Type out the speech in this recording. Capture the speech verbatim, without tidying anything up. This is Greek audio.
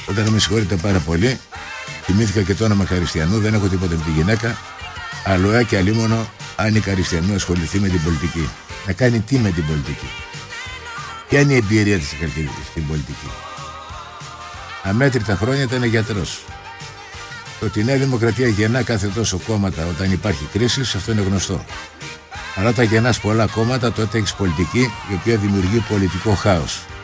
Όταν με συγχωρείτε πάρα πολύ, θυμήθηκα και το όνομα Καριστιανού, δεν έχω τίποτα με τη γυναίκα. Αλοέα και αλίμονο αν η Καριστιανού ασχοληθεί με την πολιτική. Να κάνει τι με την πολιτική? Ποια είναι η εμπειρία της στην πολιτική? Αμέτρητα χρόνια ήταν γιατρός. Το ότι η Νέα Δημοκρατία γεννά κάθε τόσο κόμματα όταν υπάρχει κρίση, αυτό είναι γνωστό. Αλλά όταν γεννάς πολλά κόμματα, τότε έχεις πολιτική η οποία δημιουργεί πολιτικό χάος.